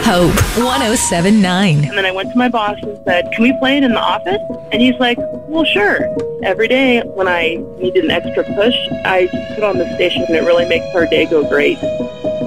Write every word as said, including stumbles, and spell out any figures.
Hope one oh seven point nine. And then I went to my boss and said, can we play it in the office? And he's like, well, sure. Every day when I needed an extra push, I just put on the station and it really makes our day go great.